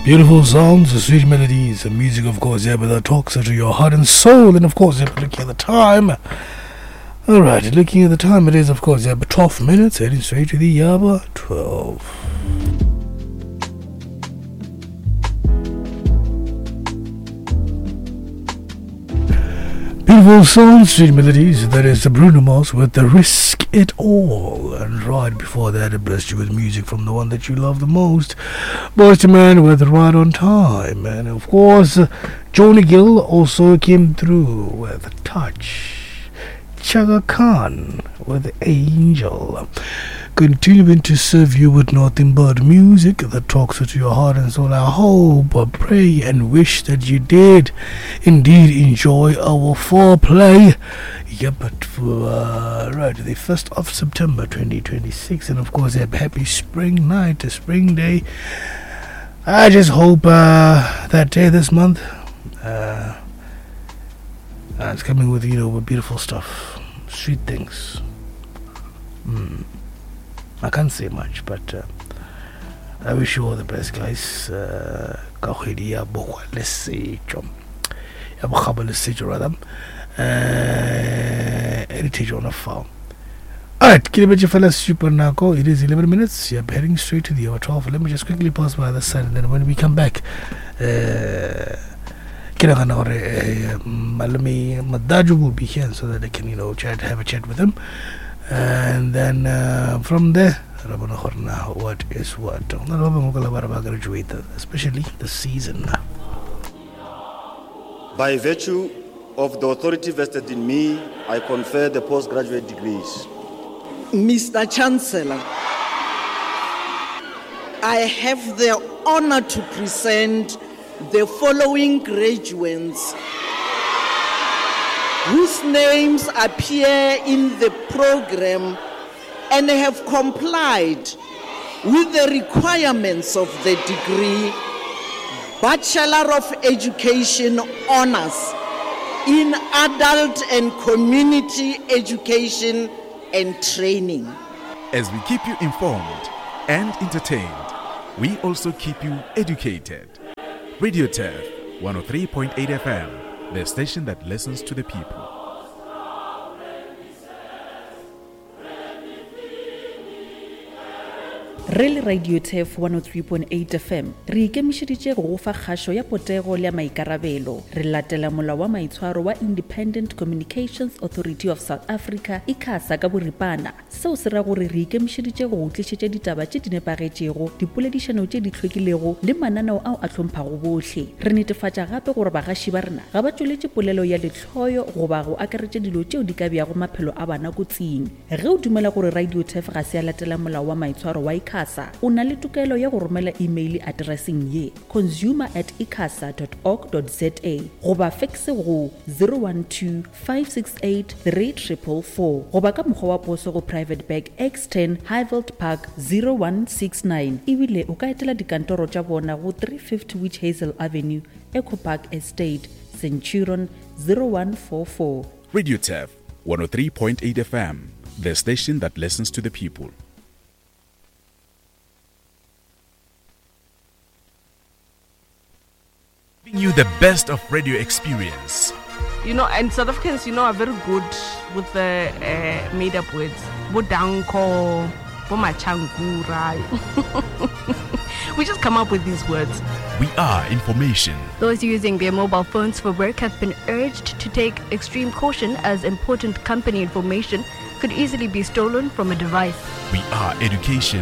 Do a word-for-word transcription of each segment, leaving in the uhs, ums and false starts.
Beautiful sounds, sweet melodies, and music, of course, yeah, but that talks to your heart and soul. And of course, yeah, looking at the time. Alright, looking at the time, it is, of course, yeah, but twelve minutes, heading straight to the hour twelve. Beautiful songs, sweet melodies. That is the Bruno Mars with the Risk It All. And right before that, it blessed you with music from the one that you love the most, Boyz two Men with Right on Time. And of course, uh, Joni Gill also came through with Touch. Chaka Khan with Angel. Continuing to serve you with nothing but music that talks to your heart and soul. I hope, I pray and wish that you did indeed enjoy our foreplay. Yeah, but for, uh, right, the first of September twenty twenty-six, and of course a happy spring night, a spring day. I just hope uh, that day this month uh, uh, it's coming with, you know, with beautiful stuff, sweet things. Hmm. I can't say much, but uh, I wish you all the best, guys. Ka kgwedi ya bogwa le setso ya bogaba le setso rather, heritage on a farm. Alright, ke lebetse fela super nako. It is eleven minutes. You're heading straight to the hour twelve. Let me just quickly pass by the side, and then when we come back, ke nagana gore Malome Madaju will be here so that I can, you know, chat, have a chat with him. And then uh, from there, what is what? Especially the season. By virtue of the authority vested in me, I confer the postgraduate degrees. Mister Chancellor, I have the honor to present the following graduates whose names appear in the program and have complied with the requirements of the degree Bachelor of Education Honors in Adult and Community Education and Training. As we keep you informed and entertained, we also keep you educated. Radio T E F one oh three point eight F M, the station that listens to the people. Really Radio T E F one oh three point eight F M re ikemišeditše go fa kgašo ya potego le ya maikarabelo. Re latela molao wa maitshwaro wa Independent Communications Authority of South Africa ICASA ka boripana. Seo se ra gore re ikemišeditše go tlišetša ditaba tše di nepagetšego, dipoledišano tše di hlwekilego le mananeo ao a hlomphang bohle. Re netefatša gape gore bagaši ba rena ga ba tšweletše polelo ya lehloyo goba go akaretša dilo tšeo di ka beago maphelo a bana kotsing. Ge o dumela gore Radio T E F ga se a latela molao wa maitshwaro wa ICASA, o na le tokelo ya go romela email addressing ye consumer at icasa dot org dot za goba faxe go zero one two five six eight three four four four goba ka mokgwa wa poso go Private Bag X ten Highveld Park zero one six nine. Ebile o ka etela dikantoro tša bona go three fifty Witch Hazel Avenue, Eco Park Estate, Centurion zero one four four. Radio T E F one oh three point eight F M, the station that listens to the people. Giving you the best of radio experience. You know, and South Africans, you know, are very good with the uh, made-up words. Bodanko, bomachangura. We just come up with these words. We are information. Those using their mobile phones for work have been urged to take extreme caution as important company information could easily be stolen from a device. We are education.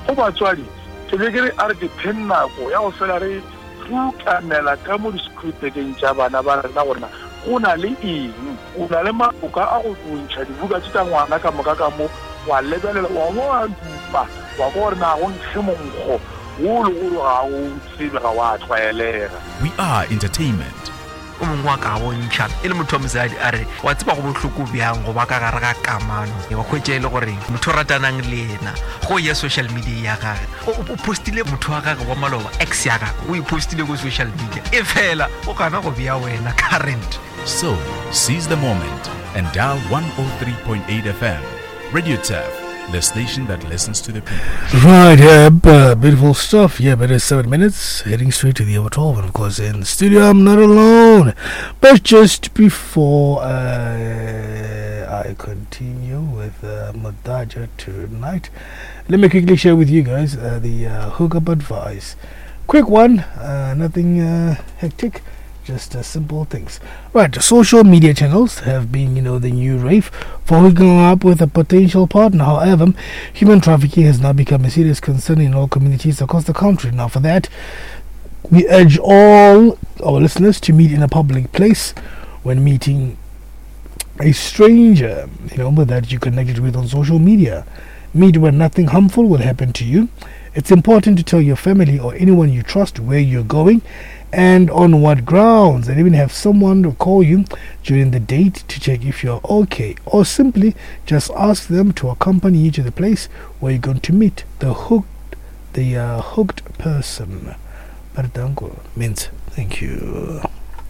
Fukanela ka mo discripting tša bana ba rena gore go na le eng, o na le maboka a go bontšha dibuka tša ngwana ka moka ka mo wa lebelela wa mo a dupa wa gore na go ntshe monkgo wo le go ga o tsebe ga wa tlwaelega. We are entertainment. o mongwe wa ka bontšha e le motho wa mosadi a re wa tseba go bohloko bjang go ba ka gare ga kamano wa khwetša e le gore motho ratanang le ena go ya social media ya gage o postile motho wa gage wa maloba ex ya gage o ipostile go social media e fela o kana go bia wena current. So seize the moment and dial one oh three point eight F M. Radio T E F the station that listens to the people. Right, yeah, uh, beautiful stuff. Yeah, but it's seven minutes, heading straight to the hour twelve. And of course, in the studio, I'm not alone. But just before uh, I continue with uh, Modaja tonight, let me quickly share with you guys uh, the uh, hookup advice. Quick one, uh, nothing uh, hectic. Just uh, simple things. Right, social media channels have been, you know, the new rave for hooking up with a potential partner. However, human trafficking has now become a serious concern in all communities across the country. Now, for that, we urge all our listeners to meet in a public place when meeting a stranger, you know, that you connected with on social media. Meet when nothing harmful will happen to you. It's important to tell your family or anyone you trust where you're going and on what grounds, and even have someone to call you during the date to check if you're okay, or simply just ask them to accompany you to the place where you're going to meet the hooked the uh, hooked person. Pardon means thank you.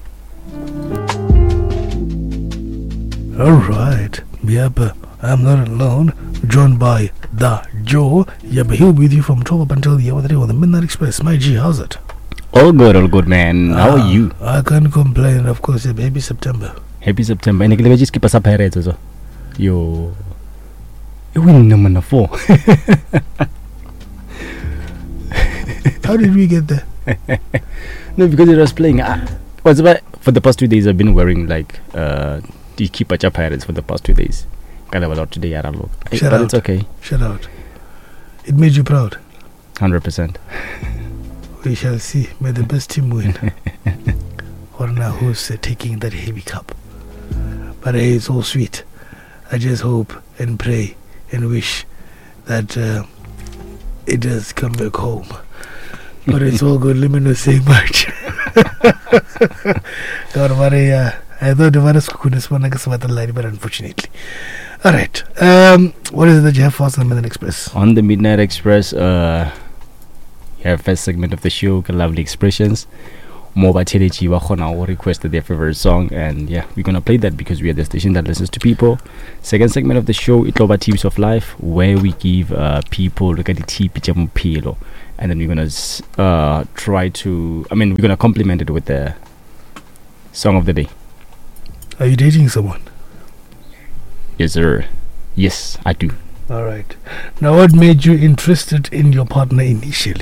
Alright, yep, I'm not alone, joined by the Joe. Yep, he'll be with you from twelve up until the hour three on the Midnight Express. My G, how's it? All good, all good, man. How uh, are you? I can't complain, of course. Yeah, happy September. Happy September. And I just keep us up here, so yo, you win number four. How did we get there? No, because it was playing. Uh, what's about for the past two days? I've been wearing like uh, the keep up pirates for the past two days. Kind of a lot today, I don't know. Shout but out. It's okay. Shout out. It made you proud. Hundred percent. We shall see. May the best team win. Or now who's uh, taking that heavy cup? But hey, it's all sweet. I just hope and pray and wish that uh, it does come back home. But it's all good. Let me not say much. God, but uh, I thought the virus could one line, but unfortunately. Alright. Um, what is it that you have for us on the Midnight Express? On the Midnight Express, uh, you have first segment of the show, Lovely Expressions. More by Telechi Wachona requested their favorite song, and yeah, we're gonna play that because we are the station that listens to people. Second segment of the show, Itloba Tips of Life, where we give uh, people look at the tip pilo, and then we're gonna uh, try to. I mean, we're gonna complement it with the song of the day. Are you dating someone? Yes, sir. Yes, I do. All right. Now, what made you interested in your partner initially?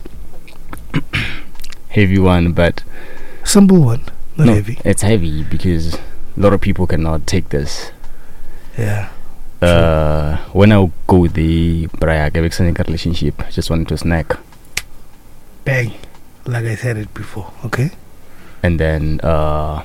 Heavy one, but simple one, not no, heavy. It's heavy because a lot of people cannot take this. Yeah. Uh, when I go with the Brian relationship, I just wanted to snack. Bang, like I said it before. Okay. And then uh,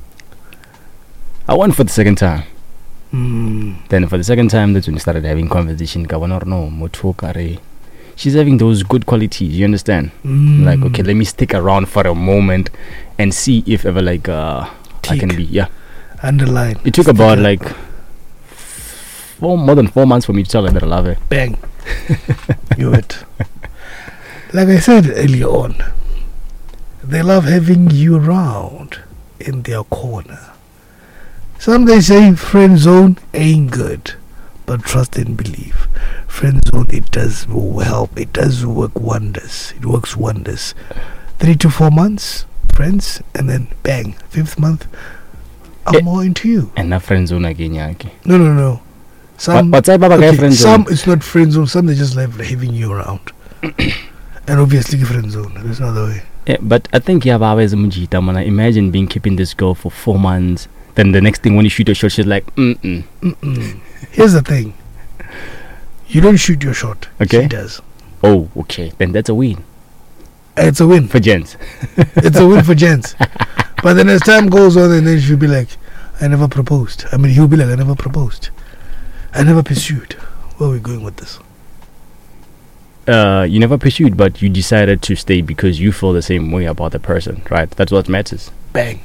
I went for the second time. Mm. Then for the second time, that's when we started having conversation. No, she's having those good qualities, you understand? Mm. Like, okay, let me stick around for a moment and see if ever like uh, I can be, yeah. Underline. It took about like four, more than four months for me to tell her that I love her. Bang. You it. Like I said earlier on, they love having you around in their corner. Some they say friend zone ain't good, but trust and believe. Friend zone, it does help. It does work wonders. It works wonders. Three to four months, friends, and then bang, fifth month, I'm eh, more into you. And not friend zone again, yeah. Okay. No, no, no. Some, what, what's okay, friend zone? Some it's not friend zone. Some they just love having you around. And obviously friend zone. There's no other way. Yeah, but I think yeah, always mujita man. Imagine being keeping this girl for four months. Then the next thing when you shoot a shot, she's like, mm-mm. Mm-mm. Here's the thing. You don't shoot your shot. Okay. She does. Oh, okay. Then that's a win. It's a win. For gents. It's a win for gents. But then as time goes on, and then she'll be like, I never proposed. I mean, he'll be like, I never proposed. I never pursued. Where are we going with this? Uh, you never pursued, but you decided to stay because you feel the same way about the person, right? That's what matters. Bang.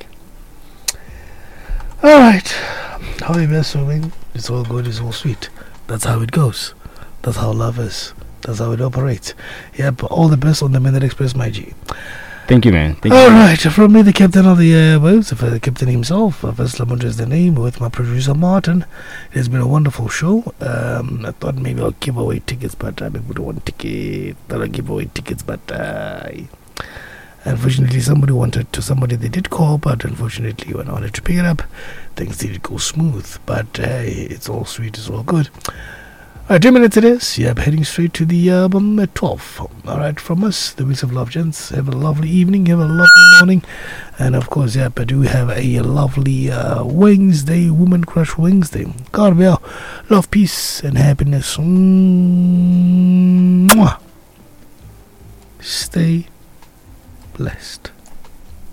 Alright. How are you best swimming? It's all good, it's all sweet. That's how it goes. That's how love is. That's how it operates. Yep, all the best on the Midnight Express, my G. Thank you, man. Thank All you. right, from me, the captain of the airwaves, uh, the captain himself, uh, First Lamont is the name, with my producer Martin. It has been a wonderful show. Um, I thought maybe I'll give away tickets, but uh, people don't want tickets. Thought I'll give away tickets, but uh, unfortunately, somebody wanted to. Somebody they did call, but unfortunately, when I wanted to pick it up, things didn't go smooth. But hey, it's all sweet, it's all good. Alright, two minutes it is. Yeah, I'm heading straight to the album at twelve. Alright, from us, the Wings of Love, gents. Have a lovely evening, have a lovely morning. And of course, yeah, I do have a lovely uh, Wednesday, Woman Crush Wednesday. God be all love, peace, and happiness. Mwah. Stay blessed.